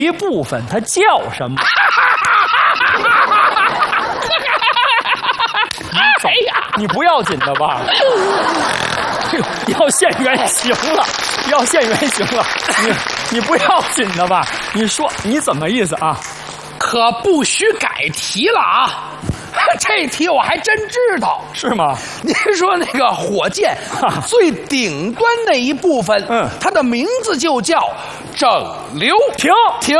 一部分它叫什么？哎呀，你不要紧的吧？要现原形了，要现原形了。你不要紧的吧？你说你怎么意思啊？ 可不许改题了啊！这题我还真知道， 是吗？ 您说那个火箭最顶端那一部分，它的名字就叫整流。 停！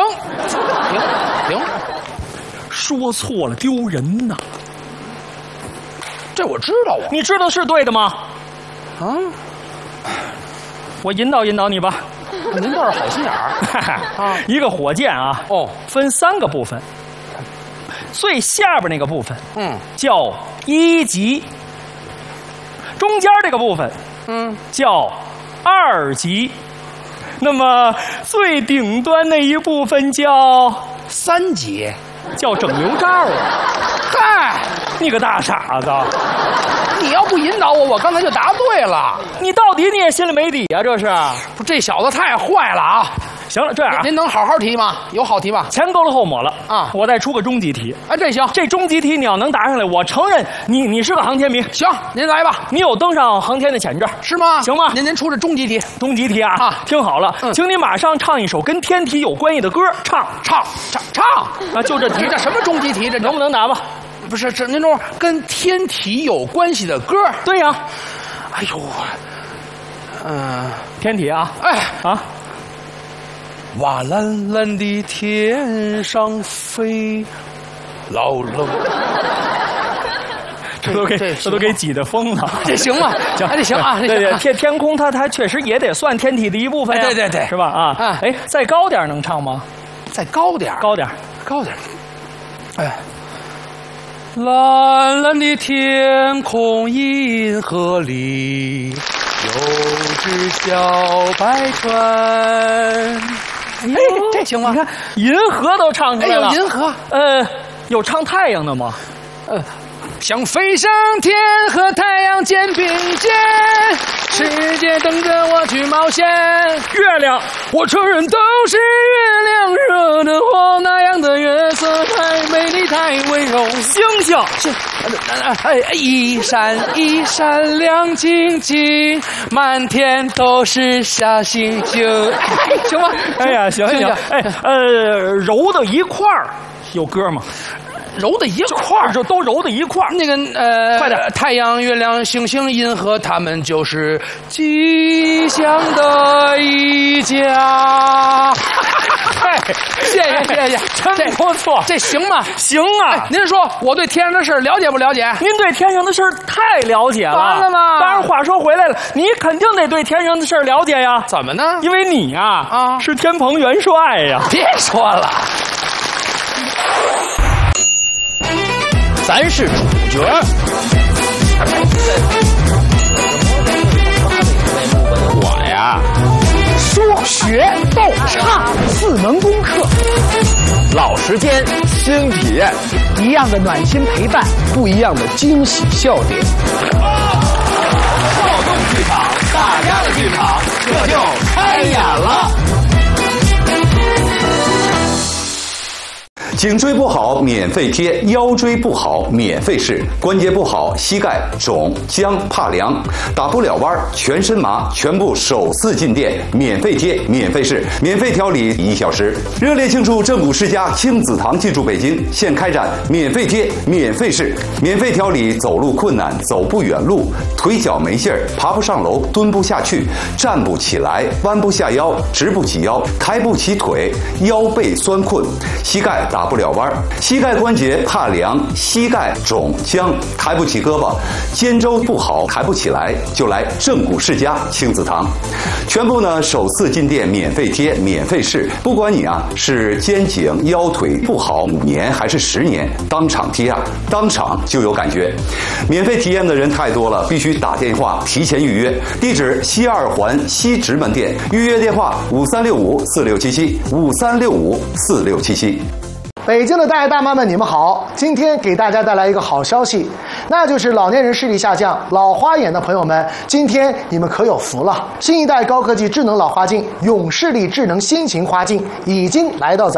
说错了丢人呐！ 这我知道啊， 你知道是对的吗？啊，我引导引导你吧。 您倒是好心眼儿啊！一个火箭啊，分3个部分，最下边那个部分，叫1级，中间这个部分，叫2级，那么最顶端那一部分叫 3级， 叫整流罩啊！ 嗨， 你个大傻子！ 你要不引导我，我刚才就答对了。 你到底你也心里没底啊？这是？ 不，这小子太坏了啊！ 行了，这样您能好好提吗？有好题吗？ 前勾了后抹了啊！ 我再出个终极题。 啊，这行， 这终极题你要能答上来，我承认你是个航天迷。 行，您来吧。 你有登上航天的潜质是吗？ 行吗？ 您出这终极题。 终极题啊！听好了，请你马上唱一首跟天体有关系的歌，唱啊！就这题， 这什么终极题？这能不能答吧？ 不是，这您说跟天体有关系的歌？ 对呀。 哎呦， 天体啊！ 哇蓝蓝的天上飞，老冷。 这都给挤得疯了。 这行吗？ 行， 这行啊。 对，天空它确实也得算天体的一部分呀。 对， 是吧？啊，哎，再高点能唱吗？ 再高点， 高点。 哎。蓝蓝的天空，银河里有只小白船。哎，这行吗？ 你看，银河都唱出来了。 有银河。 有唱太阳的吗？ 想飞上天，和太阳肩并肩，世界等着我去冒险。 月亮， 我承认都是月亮惹的祸，那样的月色太美丽，太温柔。 星星， 一闪一闪亮晶晶，满天都是小星星。行吗？ 哎呀，行。哎，揉到一块儿有歌吗？ 揉在一块儿， 就都揉在一块儿。 那个快点！ 太阳、月亮、星星、银河，他们就是吉祥的一家。谢谢， 真不错， 这行吗？ 行啊！ 您说我对天上的事了解不了解？ 您对天上的事太了解了。 完了吗？ 当然，话说回来了，你肯定得对天上的事了解呀。 怎么呢？ 因为你呀，是天蓬元帅呀。 别说了。 咱是主角。我呀， 说学逗唱4门功课， 老时间新体验， 一样的暖心陪伴， 不一样的惊喜笑点。 跳动剧场，大家的剧场，这就开演了。 颈椎不好免费贴，腰椎不好免费试，关节不好膝盖肿僵怕凉打不了弯全身麻，全部首次进店免费贴免费试免费调理1小时，热烈庆祝正骨世家亲子堂进驻北京，现开展免费贴免费试免费调理走路困难走不远路腿脚没劲儿爬不上楼蹲不下去站不起来弯不下腰直不起腰抬不起腿腰背酸困膝盖打不了弯膝盖关节怕凉膝盖肿僵抬不起胳膊肩周不好抬不起来就来正骨世家亲子堂，全部呢首次进店免费贴免费试，不管你是肩颈腰腿不好5年还是10年，当场贴当场就有感觉。免费体验的人太多了，必须打电话提前预约，地址西2环西直门店，预约电话5365467753654677。 北京的大爷大妈们，你们好！今天给大家带来一个好消息，那就是老年人视力下降、老花眼的朋友们，今天你们可有福了！新一代高科技智能老花镜永视力智能新型花镜已经来到咱